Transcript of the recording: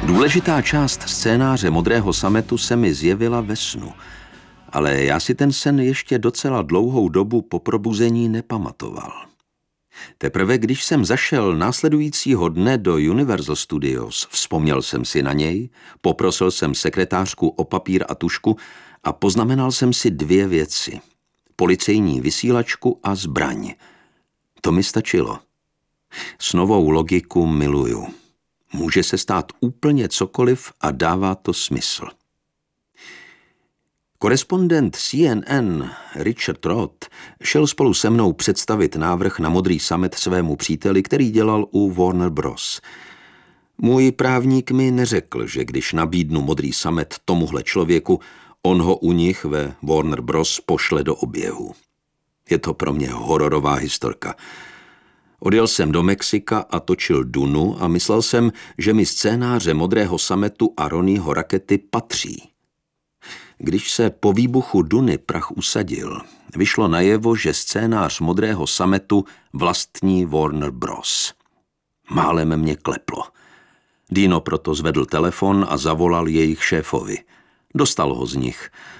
Důležitá část scénáře Modrého sametu se mi zjevila ve snu, ale já si ten sen ještě docela dlouhou dobu po probuzení nepamatoval. Teprve když jsem zašel následujícího dne do Universal Studios, vzpomněl jsem si na něj, poprosil jsem sekretářku o papír a tužku a poznamenal jsem si 2 věci. Policejní vysílačku a zbraň. To mi stačilo. Snovou logiku miluju. Může se stát úplně cokoliv a dává to smysl. Korespondent CNN Richard Roth šel spolu se mnou představit návrh na Modrý samet svému příteli, který dělal u Warner Bros. Můj právník mi neřekl, že když nabídnu Modrý samet tomuhle člověku, on ho u nich ve Warner Bros. Pošle do oběhu. Je to pro mě hororová historka. Odjel jsem do Mexika a točil Dunu a myslel jsem, že mi scénáře Modrého sametu a Ronnieho rakety patří. Když se po výbuchu Duny prach usadil, vyšlo najevo, že scénář Modrého sametu vlastní Warner Bros. Málem mě kleplo. Dino proto zvedl telefon a zavolal jejich šéfovi. Dostal ho z nich